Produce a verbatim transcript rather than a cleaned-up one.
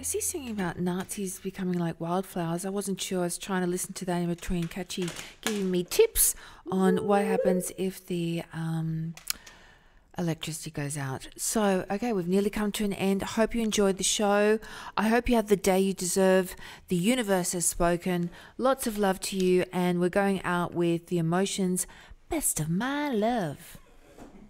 Is he singing about Nazis becoming like wildflowers? I wasn't sure. I was trying to listen to that in between. Catchy giving me tips on what happens if the um, electricity goes out. So, okay, we've nearly come to an end. I hope you enjoyed the show. I hope you have the day you deserve. The universe has spoken. Lots of love to you. And we're going out with The Emotions, Best of My Love.